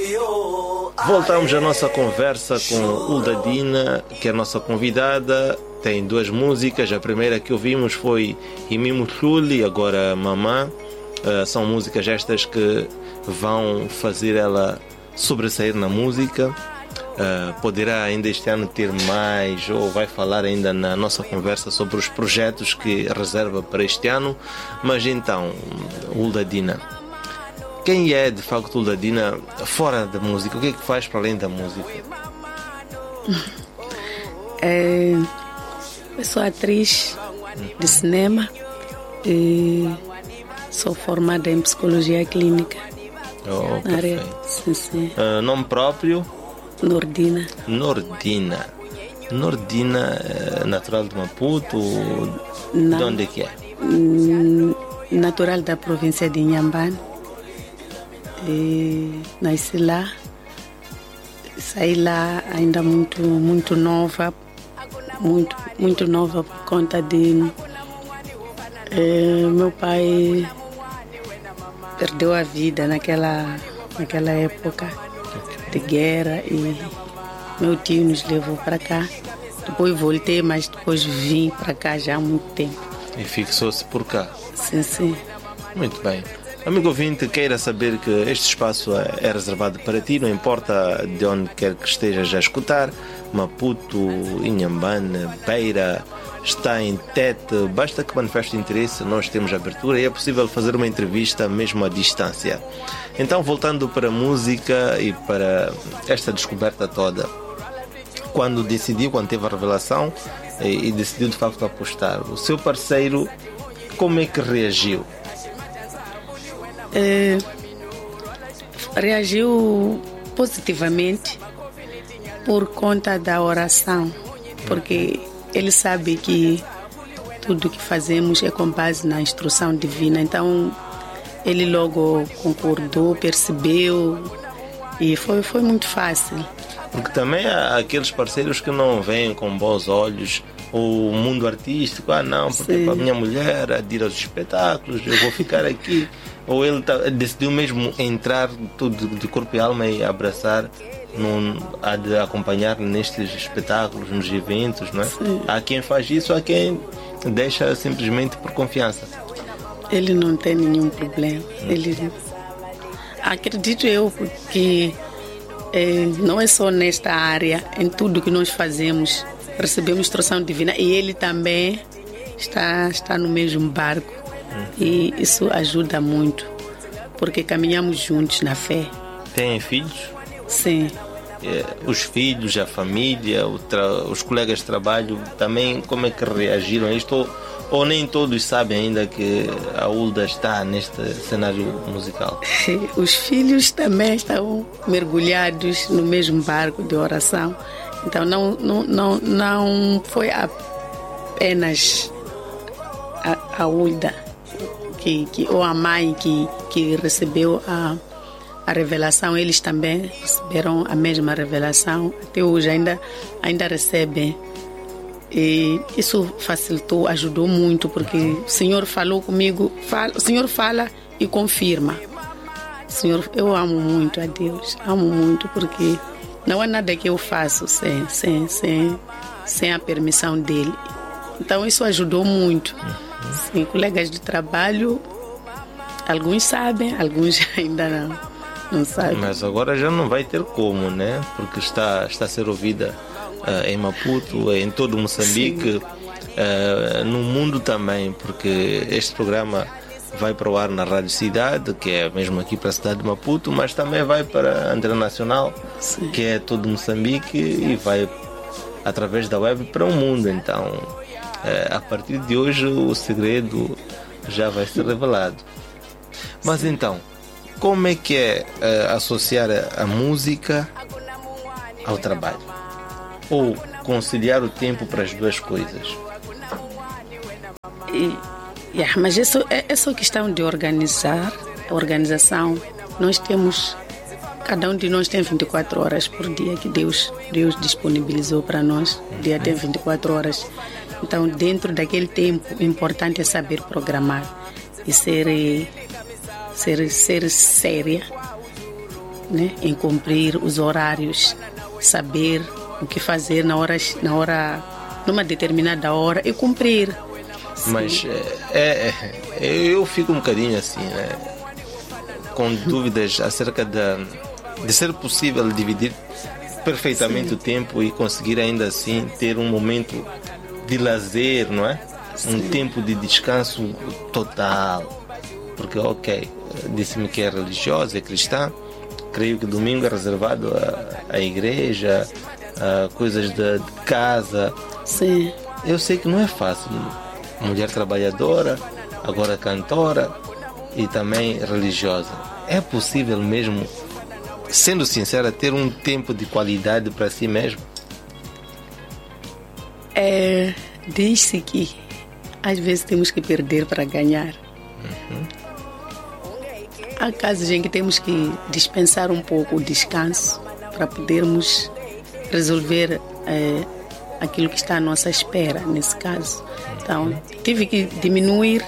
Voltamos à nossa conversa com Hulda Dina, que é a nossa convidada. Tem duas músicas. A primeira que ouvimos foi Imimo Chuli, agora Mamã. São músicas estas que vão fazer ela sobressair na música. Poderá ainda este ano ter mais, ou vai falar ainda na nossa conversa sobre os projetos que reserva para este ano. Mas então, Hulda Dina, quem é de facto Hulda Dina fora da música? O que é que faz para além da música? Eu sou atriz de cinema e sou formada em psicologia clínica. Na área, sim. Nome próprio? Nordina. Nordina, natural de Maputo? Não. De onde é que é? Natural da província de Inhambane. Nasci lá. Saí lá ainda muito nova. Muito nova por conta de meu pai perdeu a vida naquela época de guerra e meu tio nos levou para cá. Depois voltei, mas depois vim para cá já há muito tempo. E fixou-se por cá? Sim. Muito bem. Amigo ouvinte, queira saber que este espaço é reservado para ti, não importa de onde quer que estejas a escutar, Maputo, Inhambane, Beira, está em Tete, basta que manifeste interesse, nós temos abertura e é possível fazer uma entrevista mesmo à distância. Então, voltando para a música e para esta descoberta toda, quando teve a revelação e decidiu de facto apostar, o seu parceiro, como é que reagiu? Reagiu positivamente por conta da oração, porque ele sabe que tudo que fazemos é com base na instrução divina. Então ele logo concordou, percebeu e foi muito fácil. Porque também há aqueles parceiros que não veem com bons olhos o mundo artístico. Não, porque para a minha mulher ir aos espetáculos, eu vou ficar aqui. Ou ele decidiu mesmo entrar tudo de corpo e alma e abraçar, há de acompanhar nestes espetáculos, nos eventos, não é? Sim. Há quem faz isso, há quem deixa simplesmente por confiança. Ele não tem nenhum problema. Acredito eu que não é só nesta área, em tudo que nós fazemos, recebemos instrução divina e ele também está no mesmo barco. E isso ajuda muito, porque caminhamos juntos na fé. Tem filhos? Sim. Os filhos, a família, os colegas de trabalho, também como é que reagiram a isto? Ou nem todos sabem ainda que a Hulda está neste cenário musical? Os filhos também estão mergulhados no mesmo barco de oração. Então não foi apenas a Hulda ou a mãe que recebeu a revelação. Eles também receberam a mesma revelação. Até hoje ainda recebem. E isso facilitou, ajudou muito, porque o Senhor falou comigo, o Senhor fala e confirma. Senhor, eu amo muito a Deus, amo muito, porque não há nada que eu faço sem a permissão dele. Então isso ajudou muito. Sim, colegas de trabalho, alguns sabem, alguns ainda não sabem. Mas agora já não vai ter como, né? Porque está a ser ouvida em Maputo, em todo Moçambique, no mundo também, porque este programa vai para o ar na Rádio Cidade, que é mesmo aqui para a cidade de Maputo, mas também vai para a Antena Nacional, sim, que é todo Moçambique, e vai através da web para o mundo. Então, a partir de hoje, o segredo já vai ser revelado. Mas sim, então, como é que é associar a música ao trabalho? Ou conciliar o tempo para as duas coisas? Mas é só questão de organizar, a organização. Nós temos, cada um de nós tem 24 horas por dia que Deus disponibilizou para nós. O dia tem 24 horas. Então, dentro daquele tempo, o importante é saber programar e ser séria né? Em cumprir os horários, saber o que fazer numa determinada hora e cumprir. Mas eu fico um bocadinho assim, né? Com dúvidas acerca de ser possível dividir perfeitamente o tempo e conseguir ainda assim ter um momento de lazer, não é? Um tempo de descanso total. Porque, ok, disse-me que é religiosa, é cristã, creio que domingo é reservado à igreja, a coisas de casa. Sim. Eu sei que não é fácil. Mulher trabalhadora, agora cantora e também religiosa. É possível mesmo, sendo sincera, ter um tempo de qualidade para si mesmo? Diz-se que às vezes temos que perder para ganhar. Há casos em que temos que dispensar um pouco o descanso para podermos resolver aquilo que está à nossa espera, nesse caso. Então, tive que diminuir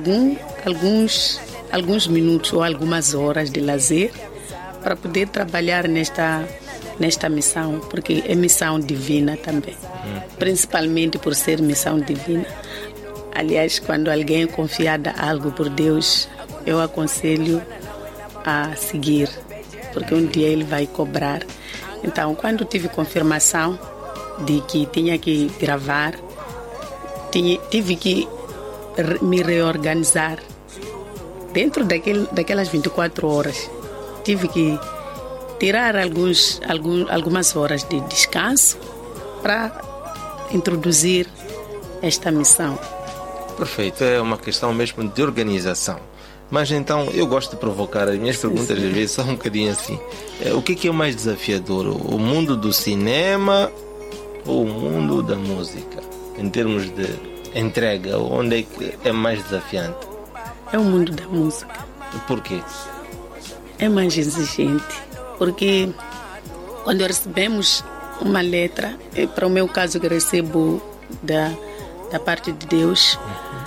alguns minutos ou algumas horas de lazer para poder trabalhar nesta missão, porque é missão divina também, principalmente por ser missão divina. Aliás, quando alguém é confiado a algo por Deus, eu aconselho a seguir, porque um dia Ele vai cobrar. Então, quando tive confirmação de que tinha que gravar, tive que me reorganizar. Dentro daquelas 24 horas, tive que tirar algumas horas de descanso para introduzir esta missão. Perfeito, é uma questão mesmo de organização. Mas então, eu gosto de provocar, as minhas perguntas às vezes são um bocadinho assim. O que é o mais desafiador? O mundo do cinema ou o mundo da música? Em termos de entrega, onde é que é mais desafiante? É o mundo da música. Por quê? É mais exigente, porque quando recebemos uma letra, para o meu caso que recebo da parte de Deus,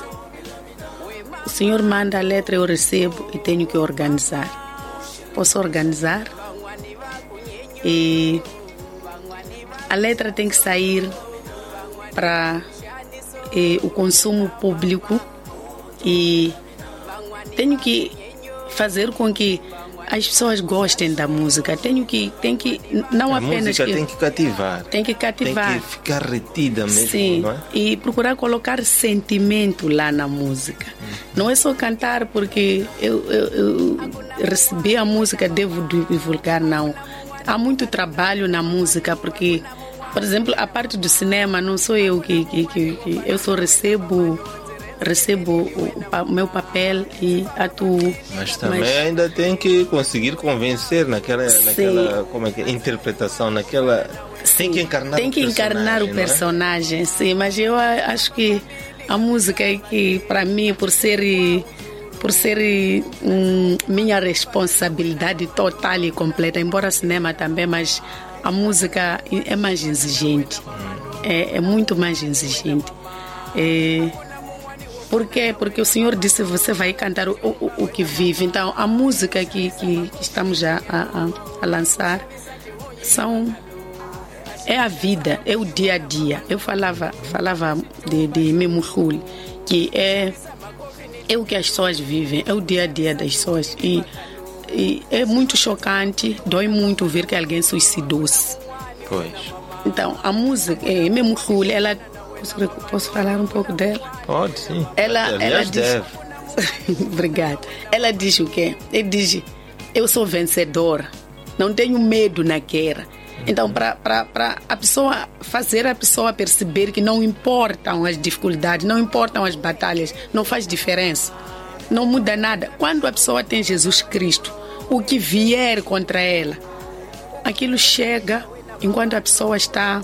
o Senhor manda a letra, eu recebo e tenho que organizar. Posso organizar e a letra tem que sair para o consumo público e tenho que fazer com que as pessoas gostem da música. Tem que não a apenas música tem que cativar. Tem que cativar. Tem que ficar retida mesmo, sim, não é? E procurar colocar sentimento lá na música. Não é só cantar porque eu recebi a música, devo divulgar, não. Há muito trabalho na música, porque, por exemplo, a parte do cinema, não sou eu que eu só recebo o meu papel e atuo. Mas também ainda tem que conseguir convencer naquela como é que é, interpretação, naquela. Sim, tem que encarnar o personagem, sim. Mas eu acho que a música é que, para mim, por ser minha responsabilidade total e completa, embora cinema também, mas a música é mais exigente, é muito mais exigente. Por quê? Porque o Senhor disse: você vai cantar o que vive. Então, a música que estamos a lançar é a vida, é o dia a dia. Eu falava de Memuhul, que é o que as pessoas vivem, é o dia a dia das pessoas. E é muito chocante, dói muito ver que alguém suicidou-se. Pois. Então, a música, Memuhul, ela... Posso falar um pouco dela? Pode, sim. Ela diz... deve. Obrigada. Ela diz o quê? Ela diz: eu sou vencedora, não tenho medo na guerra. Então, para a pessoa fazer a pessoa perceber que não importam as dificuldades, não importam as batalhas, não faz diferença, não muda nada. Quando a pessoa tem Jesus Cristo, o que vier contra ela, aquilo chega enquanto a pessoa está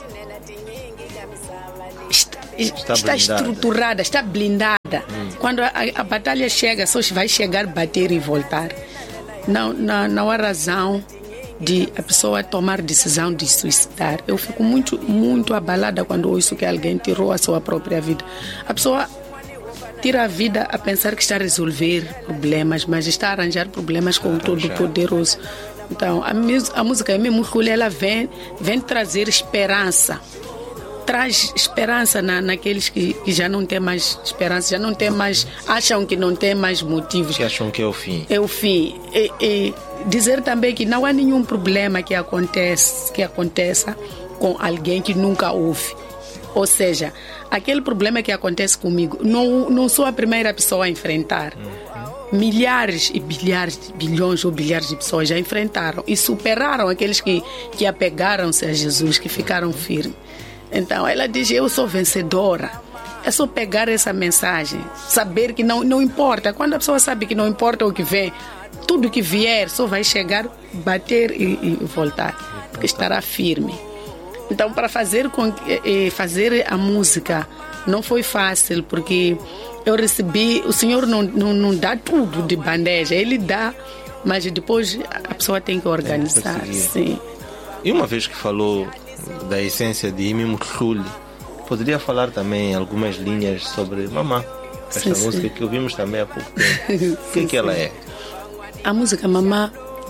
estruturada, está blindada. Quando a batalha chega, só vai chegar, bater e voltar. Não há razão de a pessoa tomar decisão de suicidar. Eu fico muito, muito abalada quando ouço que alguém tirou a sua própria vida. A pessoa tira a vida a pensar que está a resolver problemas, mas está a arranjar problemas com o Todo-Poderoso. Então, a música Imimulhuli, ela vem trazer esperança. Traz esperança naqueles que já não têm mais esperança, já não têm mais, acham que não têm mais motivos. Que acham que é o fim. É o fim. E dizer também que não há nenhum problema que aconteça com alguém que nunca ouve. Ou seja, aquele problema que acontece comigo, não sou a primeira pessoa a enfrentar. Milhares e bilhões ou bilhares de pessoas já enfrentaram e superaram aqueles que apegaram-se a Jesus, que ficaram firmes. Então ela diz: eu sou vencedora. É só pegar essa mensagem, saber que não importa. Quando a pessoa sabe que não importa o que vem, tudo que vier só vai chegar, bater e voltar, porque estará firme. Então, para fazer a música não foi fácil, porque eu recebi, o Senhor não dá tudo de bandeja, Ele dá, mas depois a pessoa tem que organizar. Sim. E uma vez que falou da essência de Imimulhuli, poderia falar também algumas linhas sobre Mamã, esta música que ouvimos também há pouco tempo. O que ela é? A música Mamã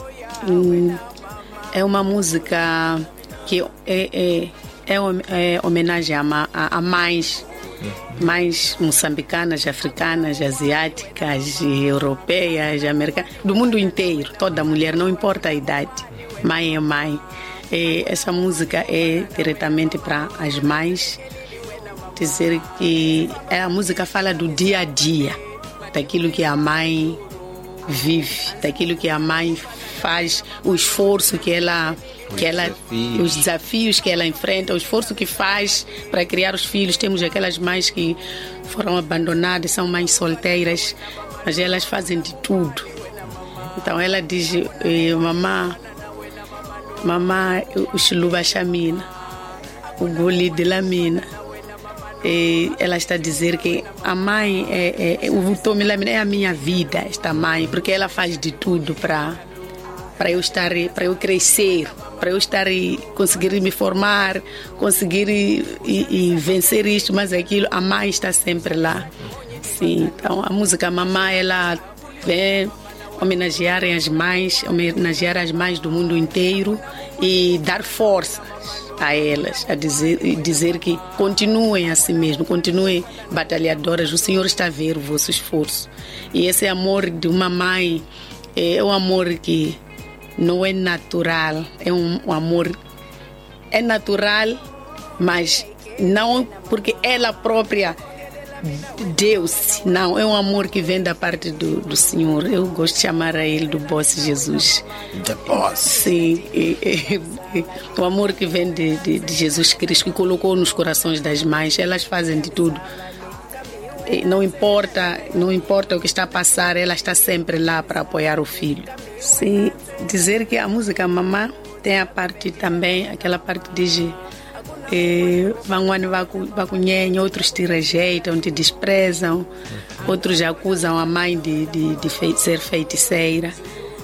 é uma música que é homenagem a mães moçambicanas, africanas, asiáticas, europeias, americanas, do mundo inteiro. Toda mulher, não importa a idade, mãe é mãe. Essa música é diretamente para as mães, dizer que a música fala do dia a dia, daquilo que a mãe vive, daquilo que a mãe faz, o esforço os desafios que ela enfrenta, o esforço que faz para criar os filhos. Temos aquelas mães que foram abandonadas, são mães solteiras, mas elas fazem de tudo. Então ela diz: mamá, o Chiluba Chamina, o Goli de Lamina. Ela está a dizer que a mãe o Tomi Lamina é a minha vida, esta mãe, porque ela faz de tudo para eu crescer, para eu conseguir me formar, conseguir e vencer isto, mas aquilo, a mãe está sempre lá. Sim, então a música Mamã, ela vem homenagear as mães do mundo inteiro e dar força a elas, a dizer que continuem assim mesmo, continuem batalhadoras, o Senhor está a ver o vosso esforço. E esse amor de uma mãe é um amor que não é natural, é um amor, é natural, mas não porque ela própria deu-se, não, é um amor que vem da parte do Senhor. Eu gosto de chamar a Ele do Boss Jesus. The Boss. Sim, o amor que vem de Jesus Cristo, que colocou nos corações das mães. Elas fazem de tudo. Não importa o que está a passar, ela está sempre lá para apoiar o filho. Sim, dizer que a música Mamã tem a parte também, aquela parte de vão vacunhem, outros te rejeitam, te desprezam, outros acusam a mãe de ser feiticeira.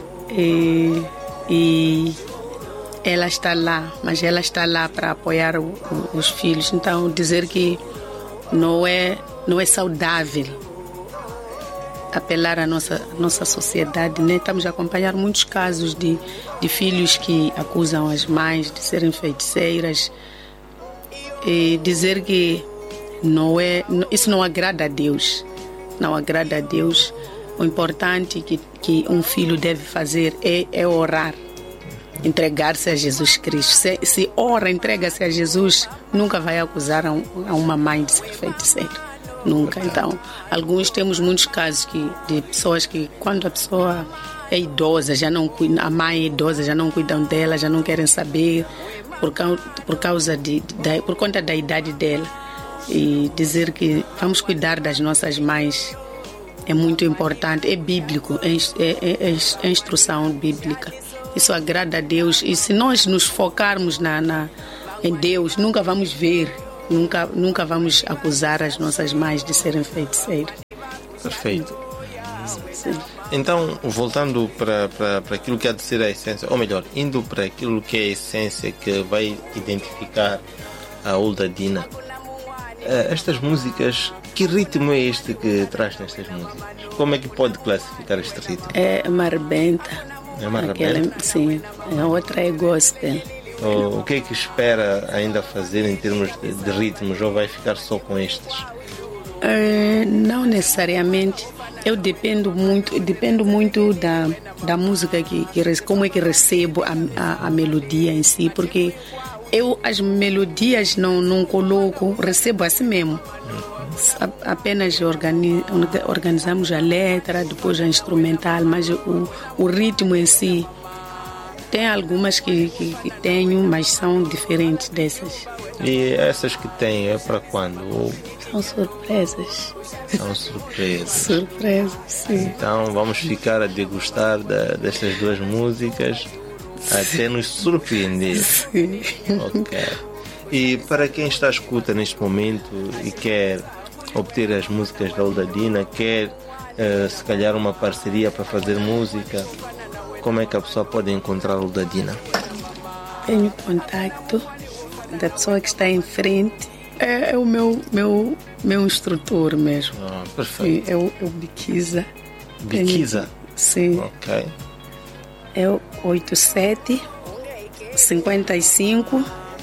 E ela está lá, mas ela está lá para apoiar os filhos. Então, dizer que não é saudável apelar à nossa sociedade, né? Estamos a acompanhar muitos casos de filhos que acusam as mães de serem feiticeiras, e dizer que isso não agrada a Deus. Não agrada a Deus. O importante que um filho deve fazer é orar, entregar-se a Jesus Cristo. Se ora, entrega-se a Jesus, nunca vai acusar a uma mãe de ser feiticeira. Nunca. Então, temos muitos casos de pessoas que, quando a pessoa é idosa, a mãe é idosa, já não cuidam dela, já não querem saber por conta da idade dela. E dizer que vamos cuidar das nossas mães é muito importante, é bíblico, é instrução bíblica. Isso agrada a Deus, e se nós nos focarmos em Deus, nunca vamos ver, nunca vamos acusar as nossas mães de serem feiticeiras. Perfeito. Sim. Então, voltando para aquilo que há de ser a essência, ou melhor, indo para aquilo que é a essência que vai identificar a Ulda Dina, estas músicas, que ritmo é este que traz nestas músicas? Como é que pode classificar este ritmo? É uma rebenta. É mais romântica? Sim, a outra é gospel. O que é que espera ainda fazer em termos de ritmos, ou vai ficar só com estes? Não necessariamente. Eu dependo muito da música, como é que recebo a melodia em si, porque eu as melodias não coloco, recebo assim mesmo. Apenas organizamos a letra, depois a instrumental, mas o ritmo em si, tem algumas que tenho, mas são diferentes dessas. E essas que tem é para quando? São surpresas. São surpresas. Surpresas, sim. Então vamos ficar a degustar destas duas músicas até nos surpreender. Sim. Ok. E para quem está à escuta neste momento e quer obter as músicas da Uldadina, quer se calhar uma parceria para fazer música, como é que a pessoa pode encontrar a Uldadina? Tenho contacto da pessoa que está em frente. É o meu instrutor mesmo. Perfeito. Sim, é o Biquiza. Biquiza? Sim. Ok. É o 87 55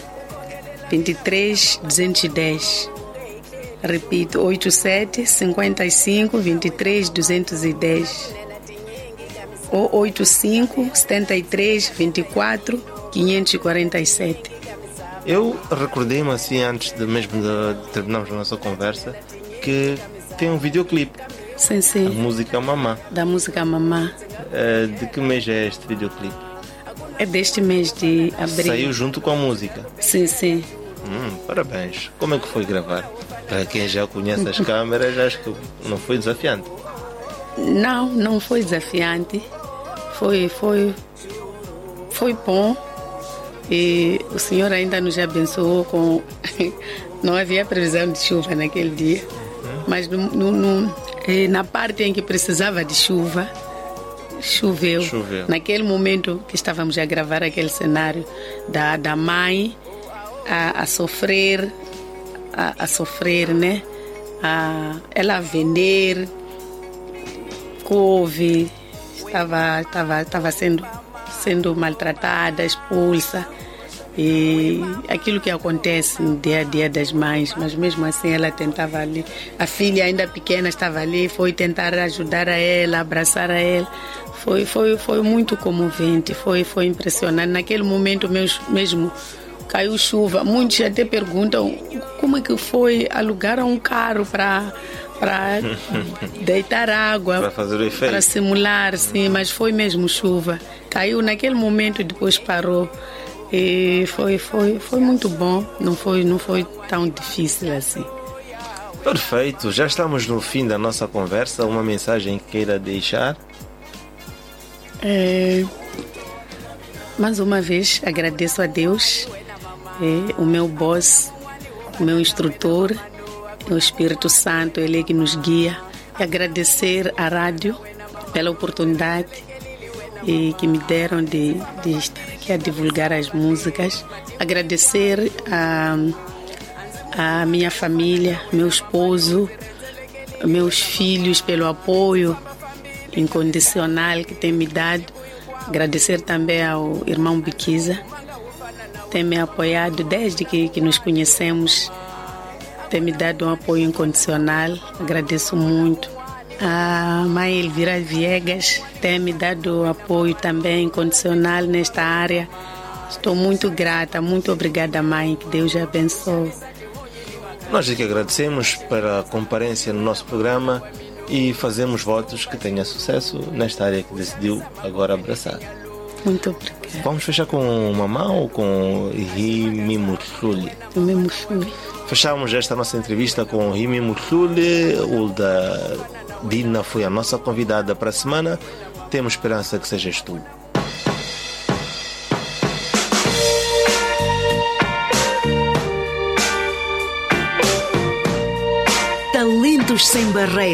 23 210. Repito, 87 55 23 210. Ou 85 73 24 547. Eu recordei-me assim, antes mesmo de terminarmos a nossa conversa, que tem um videoclipe. Sim, sim. A música Mamá. Da música Mamá. De que mês é este videoclipe? É deste mês de abril. Saiu junto com a música? Sim, sim. Parabéns. Como é que foi gravar? Para quem já conhece as câmeras, acho que não foi desafiante. Não foi desafiante. Foi bom. E o Senhor ainda nos abençoou com... Não havia previsão de chuva naquele dia. Mas na parte em que precisava de chuva, choveu. Naquele momento que estávamos a gravar aquele cenário da mãe a sofrer, né? Ela a vender couve, estava sendo maltratada, expulsa, e aquilo que acontece no dia a dia das mães, mas mesmo assim ela tentava ali, a filha ainda pequena estava ali, foi tentar ajudar a ela, abraçar a ela. Foi muito comovente, foi impressionante. Naquele momento mesmo caiu chuva, muitos até perguntam como é que foi, alugaram um carro para deitar água, para fazer o efeito, para simular, sim, mas foi mesmo chuva. Caiu naquele momento e depois parou. E foi muito bom, não foi tão difícil assim. Perfeito, já estamos no fim da nossa conversa. Uma mensagem que queira deixar? Mais uma vez agradeço a Deus, o meu boss, o meu instrutor, o Espírito Santo, ele é que nos guia. E agradecer à rádio pela oportunidade que me deram de estar aqui a divulgar as músicas. Agradecer a minha família, meu esposo, meus filhos pelo apoio incondicional que tem me dado. Agradecer também ao irmão Biquiza, tem me apoiado desde que nos conhecemos, tem me dado um apoio incondicional. Agradeço muito. A mãe Elvira Viegas tem me dado apoio também incondicional nesta área. Estou muito grata, muito obrigada, mãe, que Deus a abençoe. Nós é que agradecemos pela comparência no nosso programa e fazemos votos que tenha sucesso nesta área que decidiu agora abraçar. Muito obrigada. Vamos fechar com Mamá ou com Rimi Mutsuli? Fechamos esta nossa entrevista com Rimi Mutsuli. Uldadina foi a nossa convidada para a semana. Temos esperança que sejas tu. Talentos sem barreiras.